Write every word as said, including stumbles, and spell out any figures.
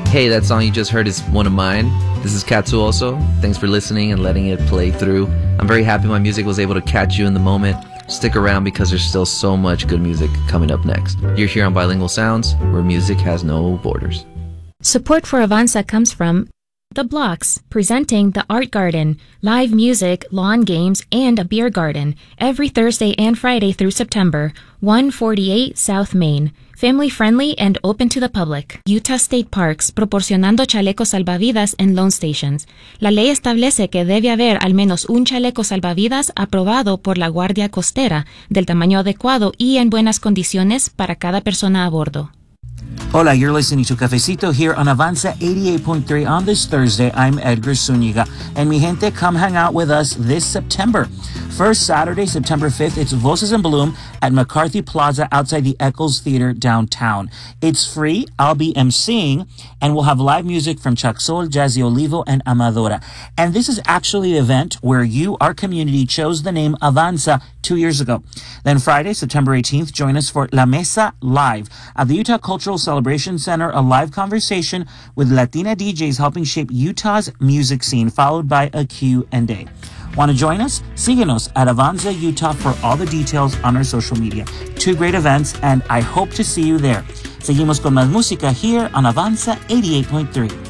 Hey, that song you just heard is one of mine. This is Katsu also. Thanks for listening and letting it play through. I'm very happy my music was able to catch you in the moment. Stick around because there's still so much good music coming up next. You're here on Bilingual Sounds, where music has no borders. Support for Avanza comes from The Blocks, presenting The Art Garden, live music, lawn games, and a beer garden, every Thursday and Friday through September, one forty-eight South Main. Family-friendly and open to the public. Utah State Parks, proporcionando chalecos salvavidas en loan stations. La ley establece que debe haber al menos un chaleco salvavidas aprobado por la Guardia Costera, del tamaño adecuado y en buenas condiciones para cada persona a bordo. Hola, you're listening to Cafecito here on Avanza eighty-eight point three. On this Thursday, I'm Edgar Zuniga. And mi gente, come hang out with us this September. First Saturday, September fifth, it's Voces in Bloom at McCarthy Plaza outside the Eccles Theater downtown. It's free. I'll be emceeing, and we'll have live music from Chaxol, Jazzy Olivo, and Amadora. And this is actually the event where you, our community, chose the name Avanza two years ago. Then Friday, September eighteenth, join us for La Mesa Live at the Utah Cultural Celebration Center, a live conversation with Latina D Js helping shape Utah's music scene, followed by a Q and A. Want to join us? Síguenos at Avanza Utah for all the details on our social media. Two great events, and I hope to see you there. Seguimos con más música here on Avanza eighty-eight point three.